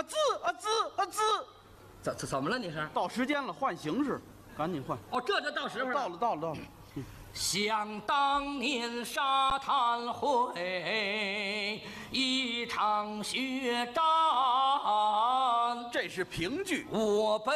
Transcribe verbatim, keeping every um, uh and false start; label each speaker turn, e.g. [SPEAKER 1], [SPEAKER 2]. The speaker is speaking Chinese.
[SPEAKER 1] 滋啊滋啊滋，
[SPEAKER 2] 怎怎怎么了？你是？
[SPEAKER 1] 到时间了，换形式，赶紧换。
[SPEAKER 2] 哦，这就到时候了。
[SPEAKER 1] 到了，到了，到了。
[SPEAKER 2] 想当年沙滩会，一场血战，
[SPEAKER 1] 这是评剧。
[SPEAKER 2] 我被